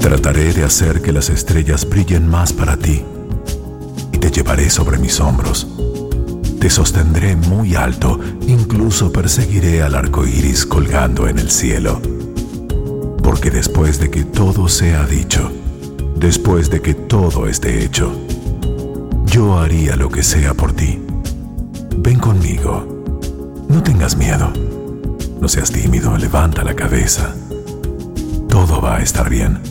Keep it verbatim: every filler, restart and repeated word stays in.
Trataré de hacer que las estrellas brillen más para ti y te llevaré sobre mis hombros. Te sostendré muy alto, incluso perseguiré al arco iris colgando en el cielo. Porque después de que todo sea dicho, después de que todo esté hecho, yo haría lo que sea por ti. Ven conmigo. No tengas miedo. No seas tímido, levanta la cabeza. Todo va a estar bien.